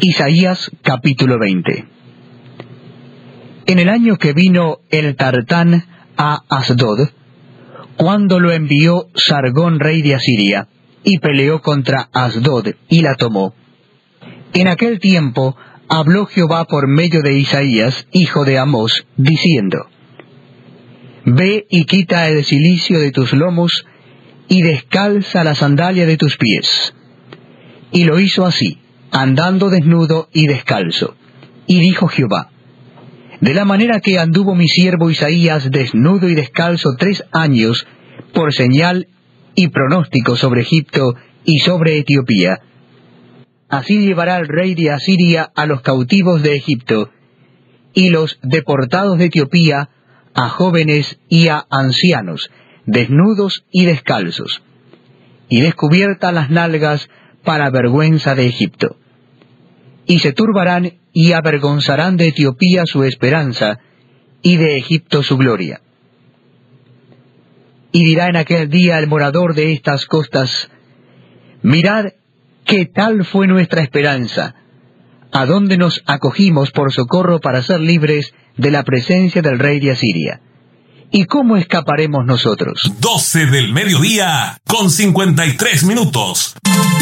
Isaías capítulo 20. En el año que vino el Tartán a Asdod, cuando lo envió Sargón rey de Asiria, y peleó contra Asdod y la tomó. En aquel tiempo habló Jehová por medio de Isaías, hijo de Amós, diciendo: Ve y quita el cilicio de tus lomos, y descalza la sandalia de tus pies. Y lo hizo así, andando desnudo y descalzo. Y dijo Jehová: De la manera que anduvo mi siervo Isaías desnudo y descalzo 3 años, por señal y pronóstico sobre Egipto y sobre Etiopía, así llevará el rey de Asiria a los cautivos de Egipto, y los deportados de Etiopía, a jóvenes y a ancianos, desnudos y descalzos, y descubiertas las nalgas para vergüenza de Egipto. Y se turbarán y avergonzarán de Etiopía su esperanza, y de Egipto su gloria. Y dirá en aquel día el morador de estas costas: Mirad qué tal fue nuestra esperanza, a dónde nos acogimos por socorro para ser libres de la presencia del rey de Asiria. ¿Y cómo escaparemos nosotros? 12 del mediodía, con 53 minutos.